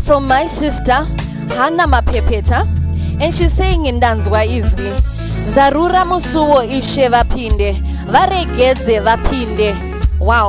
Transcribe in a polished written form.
from my sister Hannah Mapepeta, and she's saying in Ndanzwa Izwi, Zarura musuwo ishe vapinde, varegedze vapinde. Wow.